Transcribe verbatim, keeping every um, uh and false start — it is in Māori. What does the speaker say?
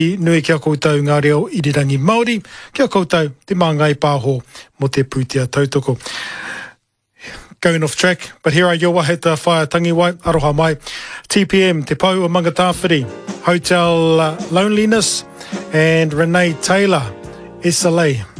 nui kia koutou ngā reo irirangi Māori, kia koutou te māngai pāho mo te pūtea tautoko. Going off track, but here are your waheta whaia tangi wai, aroha mai. T P M, Te Pau o Mangatāwhiri, Hotel uh, Loneliness, and Renee Taylor, S L A.